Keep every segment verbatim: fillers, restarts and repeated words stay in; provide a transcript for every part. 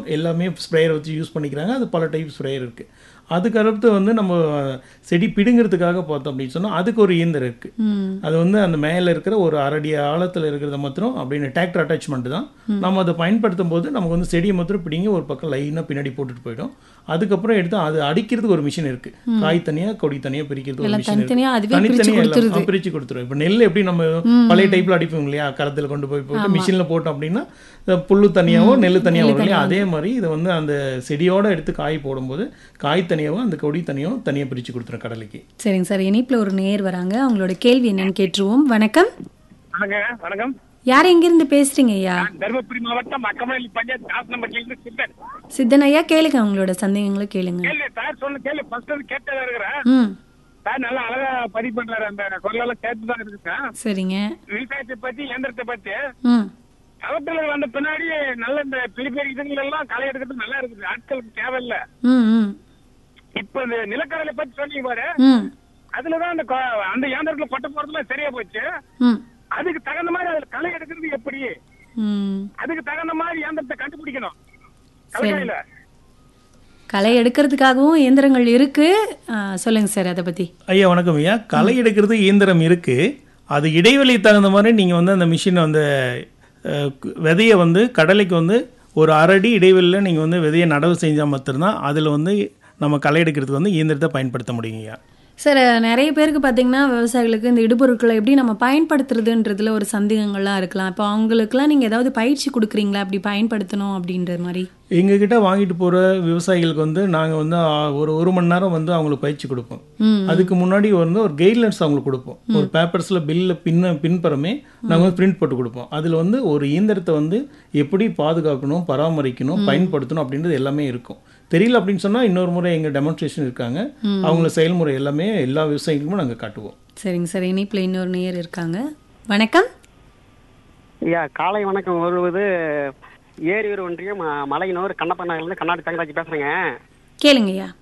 எல்லாமே ஸ்ப்ரேயர் வச்சு யூஸ் பண்ணிக்கிறாங்க. அது பல டைப் ஸ்ப்ரேயர் இருக்குது. அதுக்கடுத்து வந்து நம்ம செடி பிடுங்கிறதுக்காக பார்த்தோம் அப்படின்னு சொன்னால் அதுக்கு ஒரு இயந்திரம் இருக்குது. அது வந்து அந்த மேலே இருக்கிற ஒரு அரடி ஆழத்தில் இருக்கிறத மாத்திரம் அப்படின்னு டிராக்டர் அட்டாச்மெண்ட் தான். நம்ம அதை பயன்படுத்தும் போது நமக்கு வந்து செடியை மாத்திரம் பிடிங்கி ஒரு பக்கம் லைனாக பின்னாடி போட்டுட்டு போயிடும். அதுக்கப்புறம் எடுத்து அது அடிக்கிறதுக்கு ஒரு மிஷின் இருக்குது. காய் தனியாக கொடி தனியாக பிரிக்கிறதுக்கு ஒரு மிஷின் இருக்குது. தனித்தனியாக பிரித்து கொடுத்துரும். இப்போ நெல் எப்படி நம்ம பழைய டைப்பில் அடிப்போம் இல்லையா, கரத்தில் கொண்டு போய் போட்டு மிஷினில் போட்டோம் அப்படின்னா புல்லு தனியாகவோ நெல் தனியாக வரும் இல்லையா, அதே மாதிரி இதை வந்து அந்த செடியோடு எடுத்து காய் போடும்போது காய் தனியாகவும் அந்த கொடி தனியாகவும் தனியாக பிரித்து கொடுத்துரும் கடலைக்கு. சரிங்க சார், இனிப்பில் ஒரு நேர் வராங்க. அவங்களோட கேள்வி என்னன்னு கேட்டுருவோம். வணக்கம். வணக்கம். யார் எங்கிருந்து பேசுறீங்க ஐயா? தருமபுரி மாவட்டம் அக்கமலை பஞ்சாயத்து காசு நம்பர்ல சித்தன். சித்தன் ஐயா, கேளுங்க உங்களோட சந்தேகங்களை கேளுங்க. கேளு சார், சொல்லு கேளு. ஃபர்ஸ்ட் கேட்டதா இருக்கிறேன். ம் சார் நல்லா அழகா பதிவு பண்றாரு. அந்த சொல்லலாம் கேட்டு தான் இருக்கு. சரிங்க. விவசாயத்தை பத்தி இயந்திரத்தை பத்தி ம் அவத்துல வந்த பின்னாடி நல்ல இந்த பெரிய பெரிய இதுகள் எல்லாம் களை எடுக்கிறது நல்லா இருக்குது. ஆட்களுக்கு தேவையில்லை. ம் ம் இப்ப இந்த நிலக்கடலை பத்தி சொன்னீங்க பாரு, ம் அதுலதான் அந்த கொ- அந்த இயந்திரத்துல கொட்ட போறதுலாம் சரியா போச்சு. ம் அதுக்கு தகுந்த மாதிரி அதுல களை எடுக்கிறது எப்படி, ம் அதுக்கு தகுந்த மாதிரி இயந்திரத்தை கண்டுபிடிக்கணும். கலையில களை எடுக்கிறதுக்காகவும் இயந்திரங்கள் இருக்கு. ஆ, சொல்லுங்க சார் அதை பத்தி. ஐயா வணக்கம் ஐயா. களை எடுக்கிறது இயந்திரம் இருக்குது. அது இடைவெளி தகுந்த மாதிரி நீங்கள் வந்து அந்த மிஷினை வந்து அஹ், விதையை வந்து கடலைக்கு வந்து ஒரு அரடி இடைவெளியில் நீங்கள் வந்து விதையை நடவு செஞ்சால் மாத்திரம்தான் அதில் வந்து நம்ம களை எடுக்கிறதுக்கு வந்து இயந்திரத்தை பயன்படுத்த முடியுங்கய்யா. சார், நிறைய பேருக்கு பார்த்தீங்கன்னா விவசாயிகளுக்கு இந்த இடுபொருட்களை எப்படி நம்ம பயன்படுத்துறதுன்றதுல ஒரு சந்தேகங்கள்லாம் இருக்கலாம். இப்போ அவங்களுக்குலாம் நீங்கள் ஏதாவது பயிற்சி கொடுக்குறீங்களா அப்படி பயன்படுத்தணும் அப்படின்ற மாதிரி? எங்ககிட்ட வாங்கிட்டு போகிற விவசாயிகளுக்கு வந்து நாங்கள் வந்து ஆ, ஒரு ஒரு மணி நேரம் வந்து அவங்களுக்கு பயிற்சி கொடுப்போம். அதுக்கு முன்னாடி வந்து ஒரு கைட்லைன்ஸ் அவங்களுக்கு கொடுப்போம். ஒரு பேப்பர்ஸில் பில்ல பின்ன பின்புறமே நாங்கள் வந்து பிரிண்ட் போட்டு கொடுப்போம். அதில் வந்து ஒரு இயந்திரத்தை வந்து எப்படி பாதுகாக்கணும், பராமரிக்கணும், பயன்படுத்தணும் அப்படின்றது எல்லாமே இருக்கும். தெரியல அப்படின்னு சொன்னால் இன்னொரு முறை எங்கள் டெமான்ஸ்ட்ரேஷன் இருக்காங்க, அவங்கள செயல்முறை எல்லாமே எல்லா விவசாயிகளுக்கும் நாங்கள் காட்டுவோம். சரிங்க சார், இனிப்பில் இன்னொரு நேயர் இருக்காங்க. வணக்கம். ஐயா காலை வணக்கம். வருவது ஏரியூர் ஒன்றியம் ம- மலையனூர் கண்ணப்பண்ணாயிலிருந்து கண்ணாடி தங்கராஜி பேசுறேங்க. கேளுங்க ஐயா.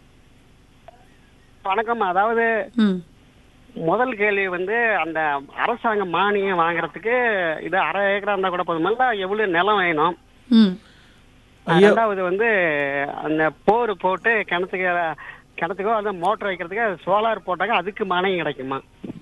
வணக்கம். அதாவது ம் முதல் கேள்வி வந்து அந்த அரசாங்க மானியம் வாங்குறதுக்கு இது அரை ஏக்கரா இருந்தா கூட போதுமல்ல, எவ்வளவு நிலம் வேணும்? ம் ரெண்டாவது வந்து அந்த போர் போட்டு கிணத்துக்கு கிணத்துக்கோ அந்த மோட்டர் வைக்கிறதுக்கு சோலார் போட்டாங்க, அதுக்கு மானியம் கிடைக்குமா?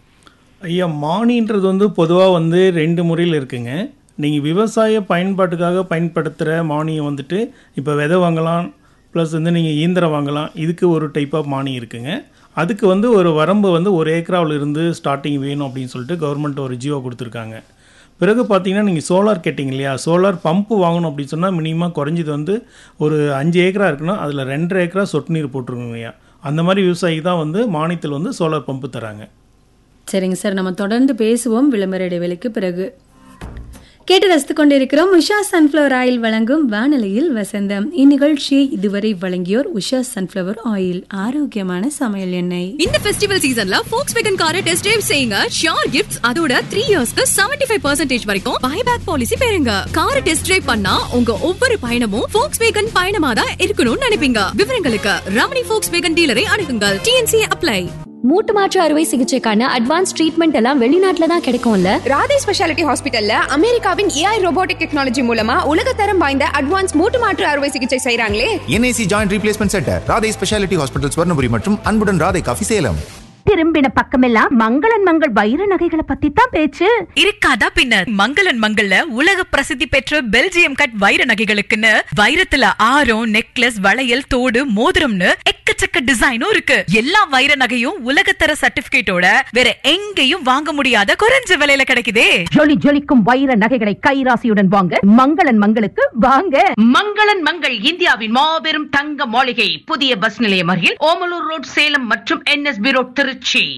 ஐயா மானின்றது வந்து பொதுவாக வந்து ரெண்டு முறையில் இருக்குங்க. நீங்கள் விவசாய பயன்பாட்டுக்காக பயன்படுத்துகிற மானியம் வந்துட்டு இப்போ விதை வாங்கலாம், ப்ளஸ் வந்து நீங்கள் இயந்திரம் வாங்கலாம். இதுக்கு ஒரு டைப் ஆஃப் மானியம் இருக்குங்க. அதுக்கு வந்து ஒரு வரம்பு வந்து ஒரு ஏக்கராவில் இருந்து ஸ்டார்டிங் வேணும் அப்படின்னு சொல்லிட்டு கவர்மெண்ட் ஒரு ஜியோ கொடுத்துருக்காங்க. பிறகு பார்த்தீங்கன்னா நீங்கள் சோலார் கேட்டிங்க இல்லையா, சோலார் பம்பு வாங்கணும் அப்படின்னு சொன்னால் மினிமம் குறைஞ்சது வந்து ஒரு அஞ்சு ஏக்கரா இருக்குன்னா அதில் ரெண்டரை ஏக்கரா சொட்டு நீர் போட்டுருங்க ஐயா. அந்த மாதிரி விவசாயிக்கு தான் வந்து மானியத்தில் வந்து சோலார் பம்பு தராங்க. சரிங்க சார், நம்ம தொடர்ந்து பேசுவோம் விளம்பர இடைவெளிக்கு பிறகு. கேட்டு ரசித்துக் கொண்டிருக்கிறோம் உஷா சன்ஃப்ளவர் ஆயில் வழங்கும் வானொலியில் வசந்தம். இந்நிகழ்ச்சியை இதுவரை வழங்கியோர் உஷா சன்ஃப்ளவர் ஆயில், ஆரோக்கியமான சமையல் எண்ணெய். இந்த ஃபெஸ்டிவல் சீசன்ல Volkswagen காரை டெஸ்ட் டிரைவ் செய்யுங்க. ஷியோர் கிஃப்ட்ஸ், அதோட த்ரீ இயர்ஸ்க்கு செவன்டி ஃபைவ் பர்சன்டேஜ் வரைக்கும் பைபேக் பாலிசி பெறுங்க. காரை டெஸ்ட் டிரைவ் பண்ணா உங்க ஒவ்வொரு பயணமும் Volkswagen பயணமா தான் இருக்கணும்னு நினைப்பீங்க. விவரங்களுக்கு ரமணி Volkswagen டீலரை அணுகுங்கள். DNC apply. மூட்டு மாற்று அறுவை சிகிச்சைக்கான அட்வான்ஸ் ட்ரீட்மெண்ட் எல்லாம் வெளிநாட்டுல தான் கிடைக்கும்ல. ராதே ஸ்பெஷாலிட்டி ஹாஸ்பிட்டல்ல அமெரிக்காவின் ஏஐ ரோபோட்டிக் டெக்னாலஜி மூலமா உலகத்தரம் வாய்ந்த அட்வான்ஸ் மூட்டு மாற்று அறுவை சிகிச்சை செய்றாங்களே. NIC joint replacement centre, Radhe speciality hospital, Swarnapuri மற்றும் அன்புடன் ராதே காஃபி சேலம். திரும்பின பக்கமெல்லாம் மங்களன் மங்கள் வைர நகைகளை பத்தி தான் பேச்சு. இருக்காதா பின்னர், மங்களன் மங்கள்ல உலக பிரசித்தி பெற்ற பெல்ஜியம் கட் வைர நகைகளுக்குன்னு வைரத்துல ஆரம், நெக்லஸ், வளையல், தோடு, மோதிரம்னு எக்கச்சக்க டிசைனும் இருக்கு. எல்லா வைர நகையும் உலகத்தர சர்டிபிகேட்டோட வேற எங்கேயும் வாங்க முடியாத குறைஞ்ச விலையில கிடைக்குதே. ஜொலி ஜொலிக்கும் வைர நகைகளை கைராசியுடன் வாங்க மங்களன் மங்களுக்கு வாங்க. மங்களன் மங்கள் இந்தியாவின் மாபெரும் தங்க மாளிகை, புதிய பஸ் நிலையம் அருகில் ஓமலூர் ரோட், சேலம் மற்றும் என்எஸ்பி ரோட், திருச்சி.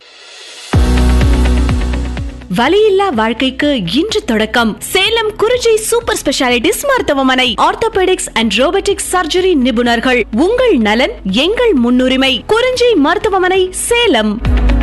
வலியில்லா வாழ்க்கைக்கு இன்று தொடக்கம். சேலம் குறிஞ்சி சூப்பர் ஸ்பெஷாலிட்டிஸ் மருத்துவமனை. ஆர்த்தோபெடிக்ஸ் அண்ட் ரோபோட்டிக்ஸ் சர்ஜரி நிபுணர்கள். உங்கள் நலன் எங்கள் முன்னுரிமை. குறிஞ்சி மருத்துவமனை, சேலம்.